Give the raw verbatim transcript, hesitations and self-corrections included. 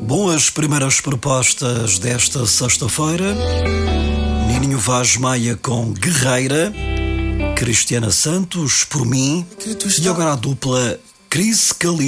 Boas primeiras propostas desta sexta-feira. Nininho Vaz Maia com Guerreira, Cristiana Santos, Por Mim, e agora a dupla Cris Cali.